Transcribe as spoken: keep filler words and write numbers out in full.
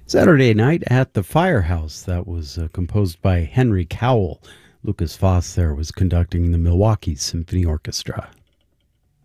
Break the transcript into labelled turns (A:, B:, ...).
A: Saturday night at the Firehouse. That was uh, composed by Henry Cowell. Lucas Foss there was conducting the Milwaukee Symphony Orchestra.